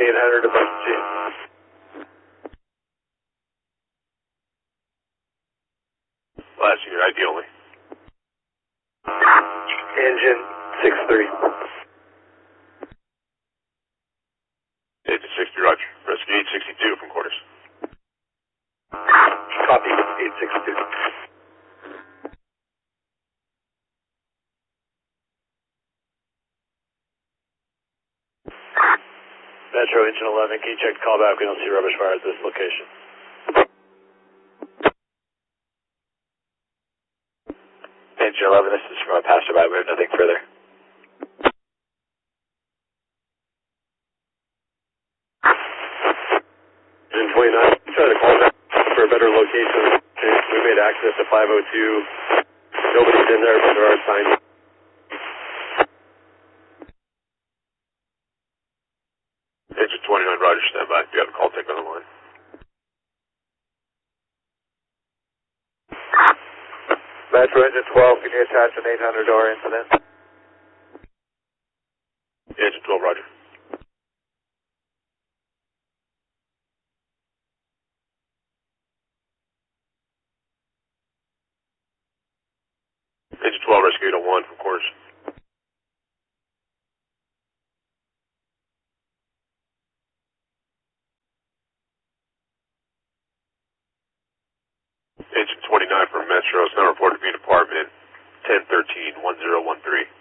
800 above G. Last unit, ID only. Engine 63. Engine 60, roger. Rescue 862 from quarters. Copy, 862. Metro Engine 11, can you check the callback? We don't see rubbish fire at this location. Engine 11, this is from a passerby. We have nothing further. Engine 29, try to call back for a better location. We made access to 502. Nobody's in there, but there are signs. Engine 29, roger, standby. You have a call take on the line. Metro Engine 12, can you attach an 800 door incident? Engine 12, roger. Engine 12, rescue 801 from quarters. Engine 29 from Metro, it's now reported to be in apartment 1013-1013.